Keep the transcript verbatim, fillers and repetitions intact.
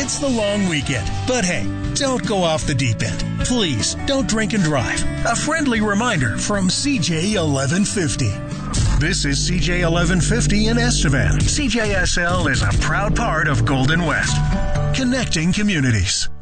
It's the long weekend, but hey, don't go off the deep end. Please, don't drink and drive. A friendly reminder from C J eleven fifty. This is C J eleven fifty in Estevan. C J S L is a proud part of Golden West, connecting communities.